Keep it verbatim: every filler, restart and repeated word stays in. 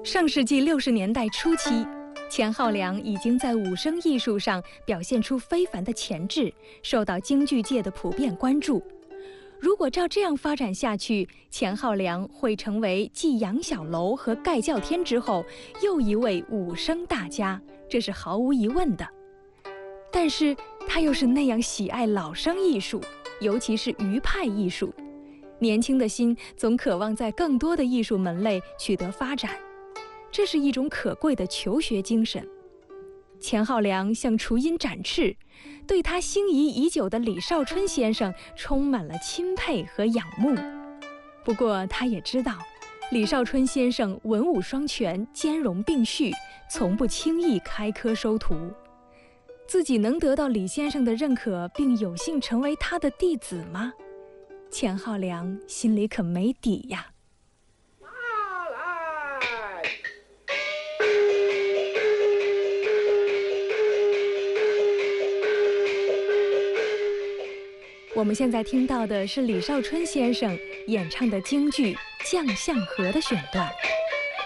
上世纪六十年代初期，钱浩良已经在武生艺术上表现出非凡的潜质，受到京剧界的普遍关注。如果照这样发展下去，钱浩良会成为继杨小楼和盖叫天之后又一位武生大家，这是毫无疑问的。但是他又是那样喜爱老生艺术，尤其是余派艺术，年轻的心总渴望在更多的艺术门类取得发展，这是一种可贵的求学精神。钱浩良向雏鹰展翅，对他心仪已久的李少春先生充满了钦佩和仰慕。不过他也知道，李少春先生文武双全，兼容并蓄，从不轻易开科收徒。自己能得到李先生的认可，并有幸成为他的弟子吗？钱浩良心里可没底呀。我们现在听到的是李少春先生演唱的京剧《将相和》的选段。